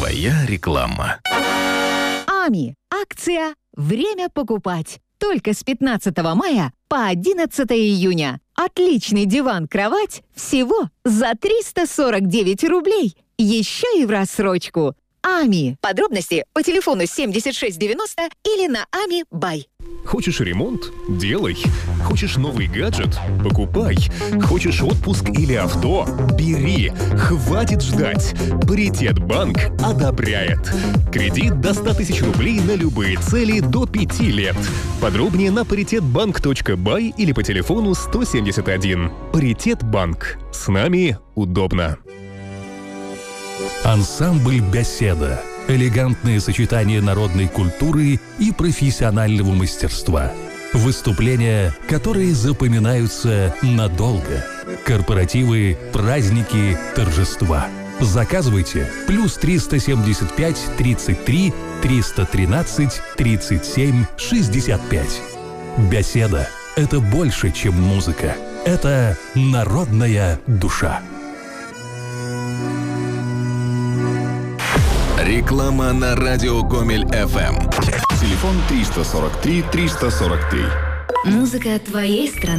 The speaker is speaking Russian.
Твоя реклама. АМИ. Акция «Время покупать». Только с 15 мая по 11 июня. Отличный диван-кровать всего за 349 рублей. Еще и в рассрочку. АМИ. Подробности по телефону 7690 или на АМИ Бай. Хочешь ремонт? Делай. Хочешь новый гаджет? Покупай. Хочешь отпуск или авто? Бери. Хватит ждать. Паритет Банк одобряет. Кредит до 100 тысяч рублей на любые цели до 5 лет. Подробнее на paritetbank.by или по телефону 171. Паритет Банк. С нами удобно. Ансамбль «Беседа». Элегантное сочетание народной культуры и профессионального мастерства. Выступления, которые запоминаются надолго. Корпоративы, праздники, торжества. Заказывайте +375 33 313 37 65. «Беседа» — это больше, чем музыка. Это народная душа. Реклама на радио Гомель-ФМ. Телефон 343 343. Музыка твоей страны.